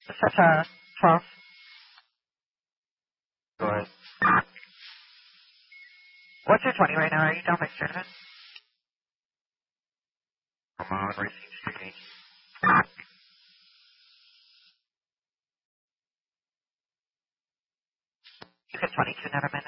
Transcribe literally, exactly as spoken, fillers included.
Set a twelve. Good. What's your twenty right now? Are you down by tournament? Come on, racing street. You get twenty-two, never mind.